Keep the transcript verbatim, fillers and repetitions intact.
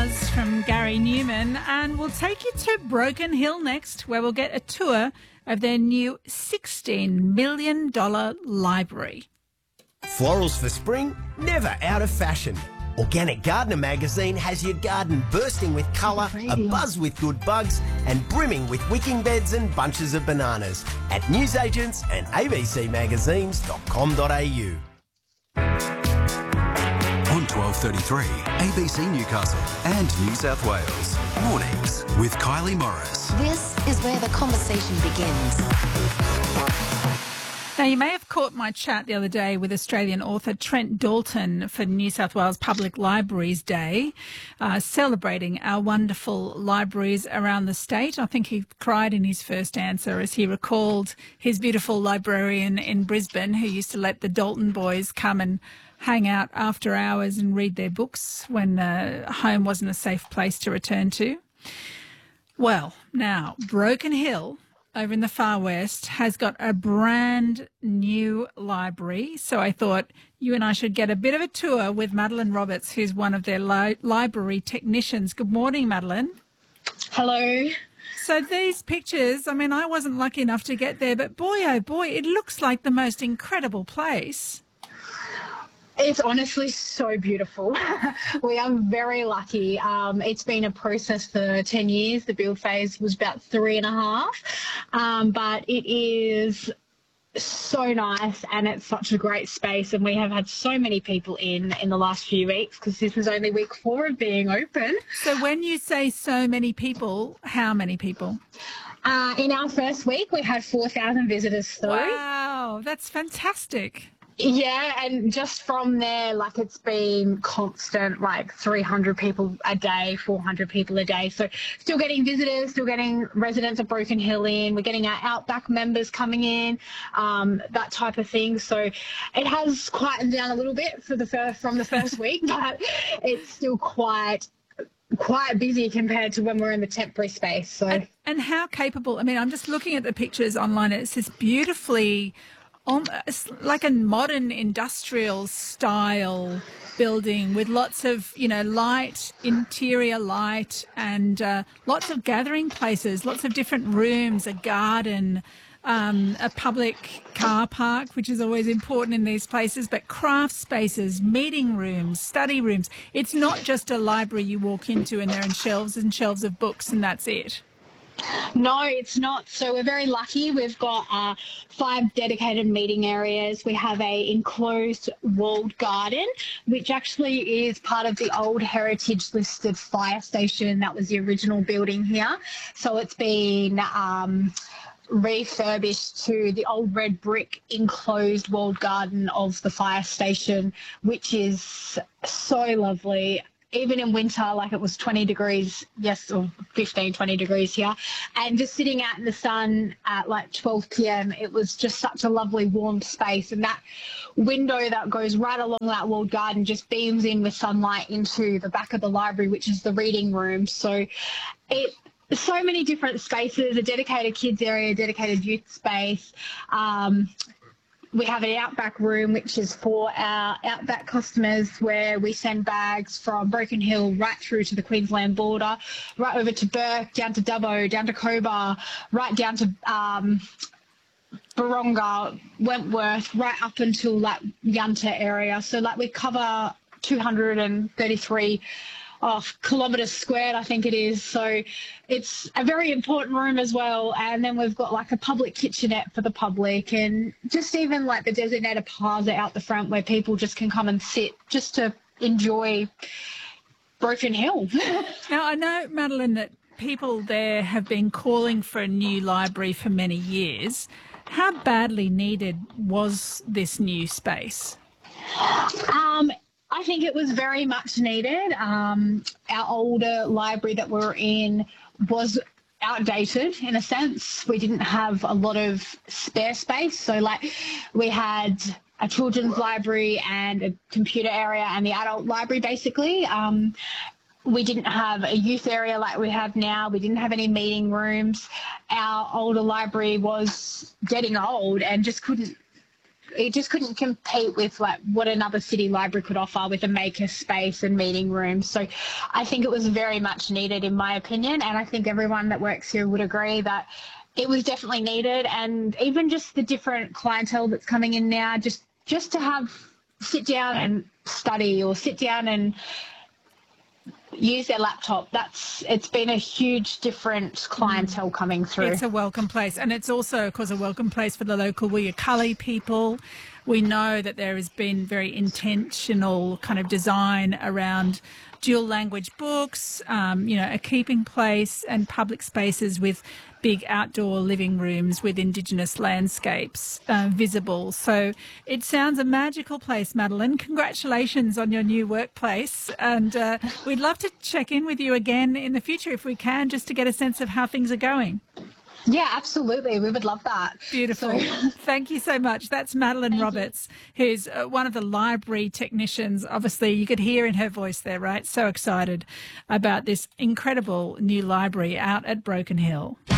Buzz from Gary Newman, and we'll take you to Broken Hill next, where we'll get a tour of their new sixteen million dollars library. Florals for spring, never out of fashion. Organic Gardener magazine has your garden bursting with colour, abuzz with good bugs and brimming with wicking beds and bunches of bananas at newsagents and a b c magazines dot com dot a u. On twelve thirty-three, A B C Newcastle and New South Wales. Mornings with Kylie Morris. This is where the conversation begins. Now, you may have caught my chat the other day with Australian author Trent Dalton for New South Wales Public Libraries Day, uh, celebrating our wonderful libraries around the state. I think he cried in his first answer as he recalled his beautiful librarian in Brisbane who used to let the Dalton boys come and hang out after hours and read their books when uh, home wasn't a safe place to return to. Well, now, Broken Hill over in the far west has got a brand new library. So I thought you and I should get a bit of a tour with Madeline Roberts, who's one of their li- library technicians. Good morning, Madeline. Hello. So these pictures, I mean, I wasn't lucky enough to get there, but boy, oh boy, it looks like the most incredible place. It's honestly so beautiful. We are very lucky. Um, it's been a process for ten years. The build phase was about three and a half. Um, but it is so nice and it's such a great space. And we have had so many people in in the last few weeks because this was only week four of being open. So when you say so many people, how many people? Uh, in our first week, we had four thousand visitors through. Wow, that's fantastic. Yeah, and just from there, like it's been constant, like three hundred people a day, four hundred people a day. So still getting visitors, still getting residents of Broken Hill in. We're getting our Outback members coming in, um, that type of thing. So it has quietened down a little bit for the first, from the first week, but it's still quite quite busy compared to when we're in the temporary space. So and, and how capable? I mean, I'm just looking at the pictures online. It's this beautifully, almost like a modern industrial style building with lots of, you know, light, interior light, and uh, lots of gathering places, lots of different rooms, a garden, um, a public car park, which is always important in these places, but craft spaces, meeting rooms, study rooms. It's not just a library you walk into and there are shelves and shelves of books and that's it. No, it's not. So we're very lucky. We've got uh, five dedicated meeting areas. We have a enclosed walled garden, which actually is part of the old heritage listed fire station. That was the original building here. So it's been um, refurbished to the old red brick enclosed walled garden of the fire station, which is so lovely. Even in winter, like it was twenty degrees, yes, or fifteen, twenty degrees here. And just sitting out in the sun at like twelve p.m, it was just such a lovely warm space. And that window that goes right along that walled garden just beams in with sunlight into the back of the library, which is the reading room. So it so many different spaces, a dedicated kids area, a dedicated youth space. Um, We have an Outback room, which is for our Outback customers, where we send bags from Broken Hill right through to the Queensland border, right over to Burke, down to Dubbo, down to Cobar, right down to um, Baronga, Wentworth, right up until that Yunta area. So like we cover two hundred thirty-three Oh, kilometres squared, I think it is. So it's a very important room as well. And then we've got like a public kitchenette for the public and just even like the designated plaza out the front where people just can come and sit just to enjoy Broken Hill. Now, I know, Madeline, that people there have been calling for a new library for many years. How badly needed was this new space? Um, I think it was very much needed. Um, our older library that we were in was outdated in a sense. We didn't have a lot of spare space. So like we had a children's library and a computer area and the adult library basically. Um, we didn't have a youth area like we have now. We didn't have any meeting rooms. Our older library was getting old and just couldn't it just couldn't compete with like what another city library could offer with a maker space and meeting rooms. So I think it was very much needed, in my opinion, and I think everyone that works here would agree that it was definitely needed. And even just the different clientele that's coming in now, just just to have sit down and study or sit down and use their laptop, that's it's been a huge different clientele coming through. It's a welcome place, and it's also, of course, a welcome place for the local Wiyakali people. We know that there has been very intentional kind of design around dual language books, um, you know, a keeping place and public spaces with big outdoor living rooms with Indigenous landscapes uh, visible. So it sounds a magical place, Madeline. Congratulations on your new workplace. And uh, we'd love to check in with you again in the future if we can, just to get a sense of how things are going. Yeah, absolutely. We would love that. Beautiful. So. Thank you so much. That's Madeline Thank Roberts, you. who's uh, one of the library technicians. Obviously, you could hear in her voice there, right? So excited about this incredible new library out at Broken Hill.